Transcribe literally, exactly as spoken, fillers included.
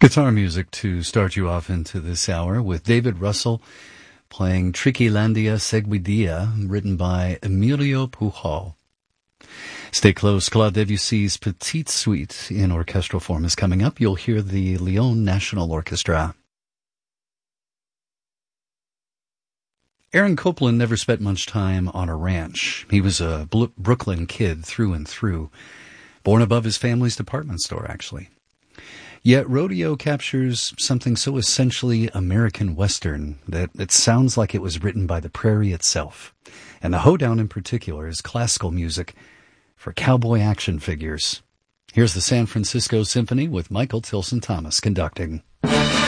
Guitar music to start you off into this hour with David Russell playing Triquilandia Seguidilla, written by Emilio Pujol. Stay close. Claude Debussy's Petite Suite in orchestral form is coming up. You'll hear the Lyon National Orchestra. Aaron Copland never spent much time on a ranch. He was a Brooklyn kid through and through, born above his family's department store, actually. Yet Rodeo captures something so essentially American Western that it sounds like it was written by the prairie itself. And the hoedown in particular is classical music for cowboy action figures. Here's the San Francisco Symphony with Michael Tilson Thomas conducting.